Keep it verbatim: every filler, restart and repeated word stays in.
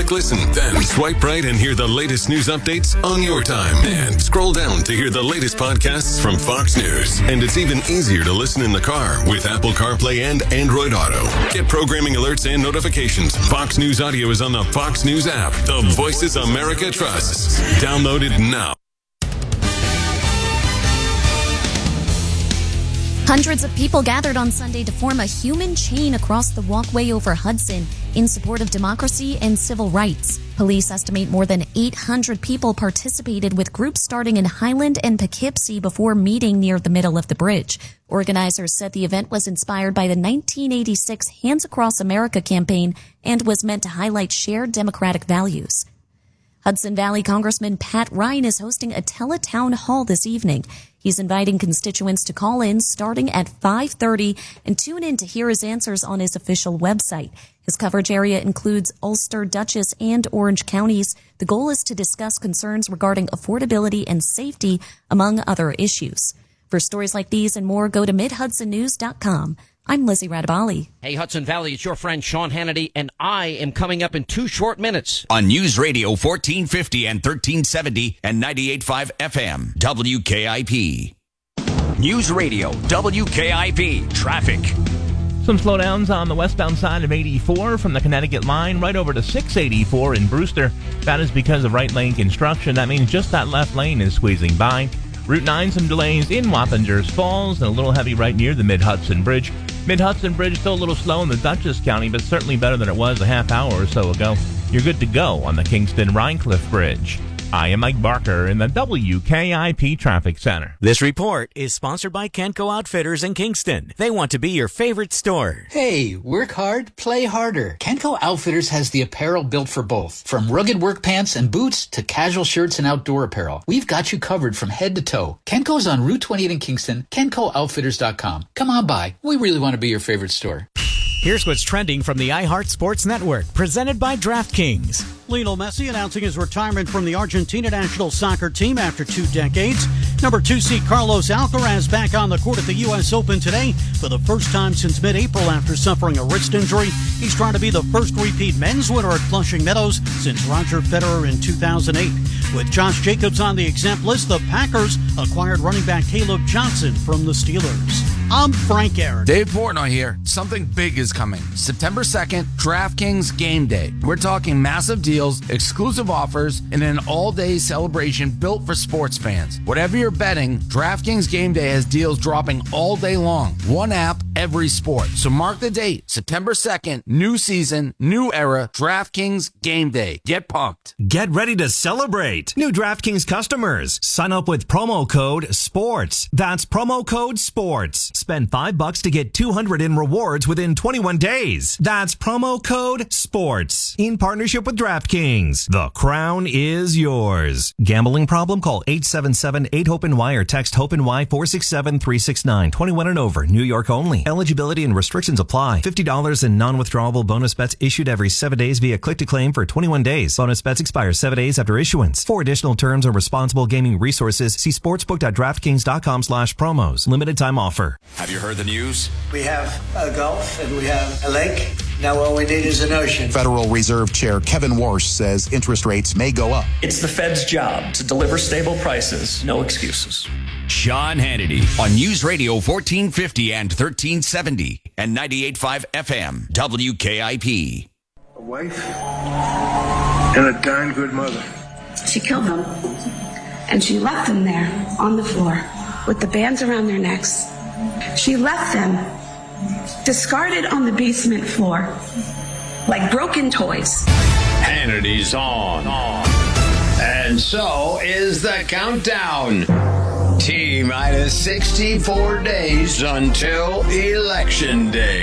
Click listen, then swipe right and hear the latest news updates on your time. And scroll down to hear the latest podcasts from Fox News. And it's even easier to listen in the car with Apple CarPlay and Android Auto. Get programming alerts and notifications. Fox News Audio is on the Fox News app. The Voices America trusts. Download it now. Hundreds of people gathered on Sunday to form a human chain across the walkway over Hudson in support of democracy and civil rights. Police estimate more than eight hundred people participated, with groups starting in Highland and Poughkeepsie before meeting near the middle of the bridge. Organizers said the event was inspired by the nineteen eighty-six Hands Across America campaign and was meant to highlight shared democratic values. Hudson Valley Congressman Pat Ryan is hosting a teletown hall this evening. He's inviting constituents to call in starting at five thirty and tune in to hear his answers on his official website. His coverage area includes Ulster, Dutchess, and Orange counties. The goal is to discuss concerns regarding affordability and safety, among other issues. For stories like these and more, go to mid hudson news dot com. I'm Lizzie Radabali. Hey, Hudson Valley, it's your friend Sean Hannity, and I am coming up in two short minutes. On News Radio fourteen fifty and thirteen seventy and ninety-eight point five F M, W K I P. News Radio, W K I P, traffic. Some slowdowns on the westbound side of eighty-four from the Connecticut line right over to six eighty-four in Brewster. That is because of right lane construction. That means just that left lane is squeezing by. Route nine, some delays in Wappingers Falls and a little heavy right near the Mid-Hudson Bridge. Mid-Hudson Bridge still a little slow in the Dutchess County, but certainly better than it was a half hour or so ago. You're good to go on the Kingston-Rhinecliff Bridge. I am Mike Barker in the W K I P Traffic Center. This report is sponsored by Kenco Outfitters in Kingston. They want to be your favorite store. Hey, work hard, play harder. Kenco Outfitters has the apparel built for both. From rugged work pants and boots to casual shirts and outdoor apparel, we've got you covered from head to toe. Kenco's on Route twenty-eight in Kingston, kenco outfitters dot com. Come on by. We really want to be your favorite store. Here's what's trending from the iHeart Sports Network, presented by DraftKings. Lionel Messi announcing his retirement from the Argentina national soccer team after two decades. Number two seed Carlos Alcaraz back on the court at the U S Open today for the first time since mid-April after suffering a wrist injury. He's trying to be the first repeat men's winner at Flushing Meadows since Roger Federer in two thousand eight. With Josh Jacobs on the exempt list, the Packers acquired running back Caleb Johnson from the Steelers. I'm Frank Aaron. Dave Portnoy here. Something big is coming. September second, DraftKings Game Day. We're talking massive deals, exclusive offers, and an all-day celebration built for sports fans. Whatever you're betting, DraftKings Game Day has deals dropping all day long. One app, every sport. So mark the date. September second, new season, new era, DraftKings Game Day. Get pumped. Get ready to celebrate. New DraftKings customers. Sign up with promo code SPORTS. That's promo code SPORTS. Spend five bucks to get two hundred in rewards within twenty-one days. That's promo code SPORTS. In partnership with DraftKings. The crown is yours. Gambling problem? Call eight seven seven eight hope N Y or text HOPE-NY four six seven three six nine. twenty-one and over. New York only. Eligibility and restrictions apply. fifty dollars in non-withdrawable bonus bets issued every seven days via click-to-claim for twenty-one days. Bonus bets expire seven days after issuance. For additional terms and responsible gaming resources, see sportsbook.draftkings.com slash promos. Limited time offer. Have you heard the news? We have a Gulf and we have a lake. Now all we need is an ocean. Federal Reserve Chair Kevin Warsh says interest rates may go up. It's the Fed's job to deliver stable prices. No excuses. Sean Hannity on News Radio fourteen fifty and thirteen seventy and ninety-eight point five F M, W K I P. A wife and a darn good mother. She killed them, and she left them there on the floor with the bands around their necks. She left them discarded on the basement floor like broken toys. Hannity's on. And so is the countdown. T minus sixty-four days until Election Day.